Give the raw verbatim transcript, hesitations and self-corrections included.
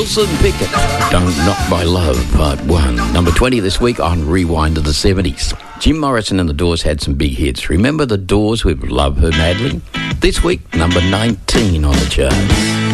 Wilson Pickett, Don't Knock My Love, Part one. Number twenty this week on Rewind to the seventies. Jim Morrison and the Doors had some big hits. Remember the Doors with Love Her Madly? This week, number nineteen on the chart.